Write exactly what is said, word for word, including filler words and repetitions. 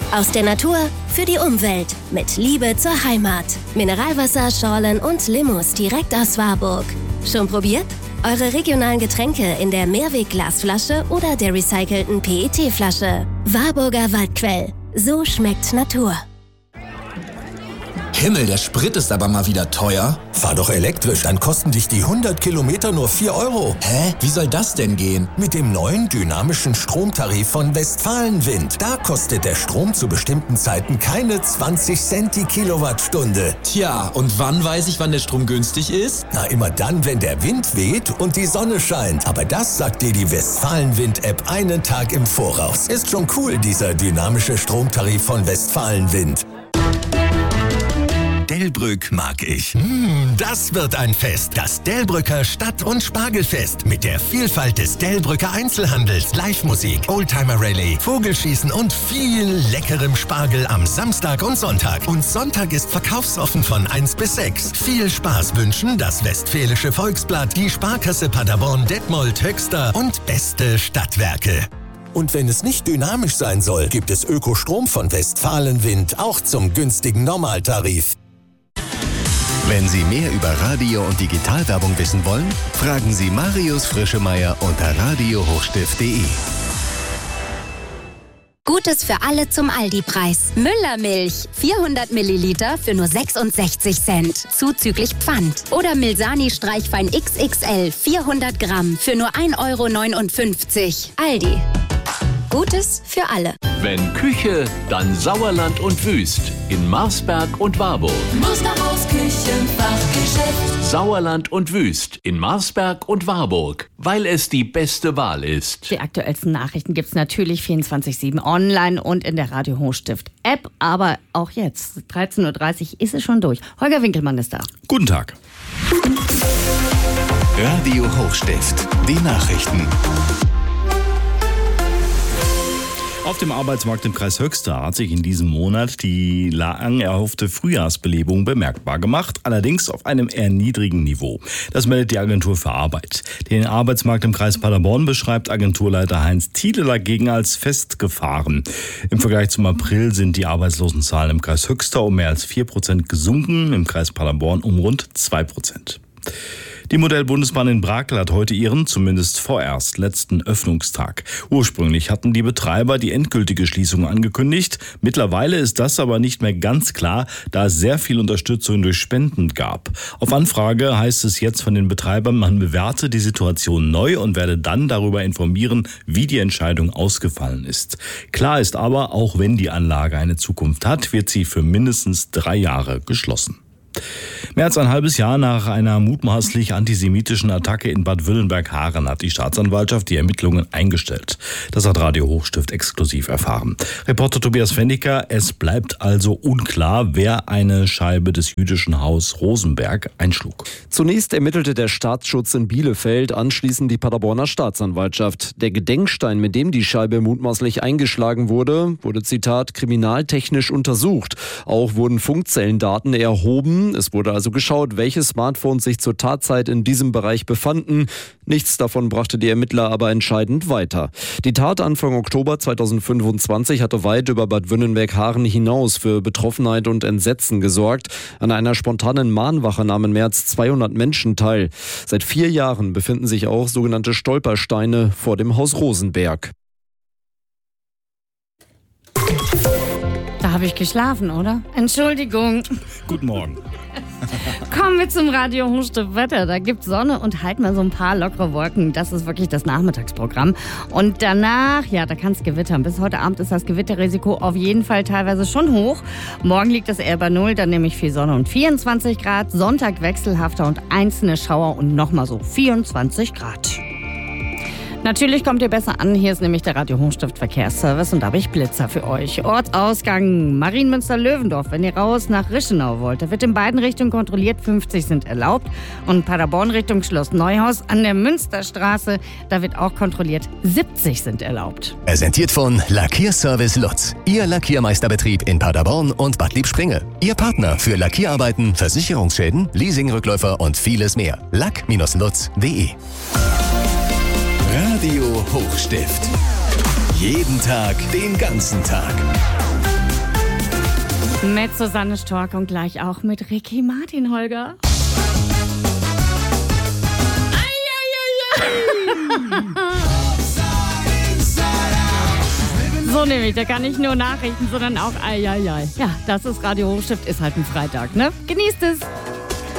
Aus der Natur für die Umwelt. Mit Liebe zur Heimat. Mineralwasser, Schorlen und Limous direkt aus Warburg. Schon probiert? Eure regionalen Getränke in der Mehrwegglasflasche oder der recycelten P E T-Flasche. Warburger Waldquell. So schmeckt Natur. Himmel, der Sprit ist aber mal wieder teuer. Fahr doch elektrisch, dann kosten dich die hundert Kilometer nur vier Euro. Hä? Wie soll das denn gehen? Mit dem neuen dynamischen Stromtarif von Westfalenwind. Da kostet der Strom zu bestimmten Zeiten keine zwanzig Cent die Kilowattstunde. Tja, und wann weiß ich, wann der Strom günstig ist? Na, immer dann, wenn der Wind weht und die Sonne scheint. Aber das sagt dir die Westfalenwind-App einen Tag im Voraus. Ist schon cool, dieser dynamische Stromtarif von Westfalenwind. Delbrück mag ich. Mm, das wird ein Fest. Das Delbrücker Stadt- und Spargelfest. Mit der Vielfalt des Delbrücker Einzelhandels, Live-Musik, Oldtimer-Rallye, Vogelschießen und viel leckerem Spargel am Samstag und Sonntag. Und Sonntag ist verkaufsoffen von eins bis sechs. Viel Spaß wünschen das Westfälische Volksblatt, die Sparkasse Paderborn, Detmold, Höxter und Beste Stadtwerke. Und wenn es nicht dynamisch sein soll, gibt es Ökostrom von Westfalenwind auch zum günstigen Normaltarif. Wenn Sie mehr über Radio- und Digitalwerbung wissen wollen, fragen Sie Marius Frischemeier unter radio hochstift punkt de. Gutes für alle zum Aldi-Preis. Müllermilch, vierhundert Milliliter für nur sechsundsechzig Cent, zuzüglich Pfand. Oder Milsani Streichwein X X L, vierhundert Gramm für nur ein Euro neunundfünfzig. Aldi. Gutes für alle. Wenn Küche, dann Sauerland und Wüst in Marsberg und Warburg. Musterhaus Küchenfachgeschäft. Sauerland und Wüst in Marsberg und Warburg, weil es die beste Wahl ist. Die aktuellsten Nachrichten gibt es natürlich vierundzwanzig sieben online und in der Radio Hochstift App. Aber auch jetzt, dreizehn Uhr dreißig, ist es schon durch. Holger Winkelmann ist da. Guten Tag. Radio Hochstift, die Nachrichten. Auf dem Arbeitsmarkt im Kreis Höxter hat sich in diesem Monat die lang erhoffte Frühjahrsbelebung bemerkbar gemacht, allerdings auf einem eher niedrigen Niveau. Das meldet die Agentur für Arbeit. Den Arbeitsmarkt im Kreis Paderborn beschreibt Agenturleiter Heinz Thiele dagegen als festgefahren. Im Vergleich zum April sind die Arbeitslosenzahlen im Kreis Höxter um mehr als vier Prozent gesunken, im Kreis Paderborn um rund zwei Prozent. Die Modellbundesbahn in Brakel hat heute ihren, zumindest vorerst, letzten Öffnungstag. Ursprünglich hatten die Betreiber die endgültige Schließung angekündigt. Mittlerweile ist das aber nicht mehr ganz klar, da es sehr viel Unterstützung durch Spenden gab. Auf Anfrage heißt es jetzt von den Betreibern, man bewerte die Situation neu und werde dann darüber informieren, wie die Entscheidung ausgefallen ist. Klar ist aber, auch wenn die Anlage eine Zukunft hat, wird sie für mindestens drei Jahre geschlossen. Mehr als ein halbes Jahr nach einer mutmaßlich antisemitischen Attacke in Bad Wüllenberg-Haaren hat die Staatsanwaltschaft die Ermittlungen eingestellt. Das hat Radio Hochstift exklusiv erfahren. Reporter Tobias Fendiker, es bleibt also unklar, wer eine Scheibe des jüdischen Haus Rosenberg einschlug. Zunächst ermittelte der Staatsschutz in Bielefeld, anschließend die Paderborner Staatsanwaltschaft. Der Gedenkstein, mit dem die Scheibe mutmaßlich eingeschlagen wurde, wurde, Zitat, kriminaltechnisch untersucht. Auch wurden Funkzellendaten erhoben. Es wurde also geschaut, welche Smartphones sich zur Tatzeit in diesem Bereich befanden. Nichts davon brachte die Ermittler aber entscheidend weiter. Die Tat Anfang Oktober zweitausendfünfundzwanzig hatte weit über Bad Wünnenberg-Haaren hinaus für Betroffenheit und Entsetzen gesorgt. An einer spontanen Mahnwache nahmen mehr als zweihundert Menschen teil. Seit vier Jahren befinden sich auch sogenannte Stolpersteine vor dem Haus Rosenberg. Da habe ich geschlafen, oder? Entschuldigung. Guten Morgen. Kommen wir zum Radio Hochstift Wetter. Da gibt es Sonne und halt mal so ein paar lockere Wolken. Das ist wirklich das Nachmittagsprogramm. Und danach, ja, da kann es gewittern. Bis heute Abend ist das Gewitterrisiko auf jeden Fall teilweise schon hoch. Morgen liegt es eher bei null, dann nämlich viel Sonne und vierundzwanzig Grad. Sonntag wechselhafter und einzelne Schauer und nochmal so vierundzwanzig Grad. Natürlich kommt ihr besser an. Hier ist nämlich der Radio Hochstift Verkehrsservice und da habe ich Blitzer für euch. Ortsausgang Marienmünster-Löwendorf. Wenn ihr raus nach Rischenau wollt, da wird in beiden Richtungen kontrolliert. fünfzig sind erlaubt. Und Paderborn Richtung Schloss Neuhaus an der Münsterstraße, da wird auch kontrolliert. siebzig sind erlaubt. Präsentiert von Lackierservice Lutz. Ihr Lackiermeisterbetrieb in Paderborn und Bad Liebspringe. Ihr Partner für Lackierarbeiten, Versicherungsschäden, Leasingrückläufer und vieles mehr. lack Bindestrich lutz punkt de. Radio Hochstift. Jeden Tag, den ganzen Tag. Mit Susanne Stork und gleich auch mit Ricky Martin, Holger. So nämlich, da kann nicht nur Nachrichten, sondern auch Eieiei. Ja, das ist Radio Hochstift, ist halt ein Freitag, ne? Genießt es!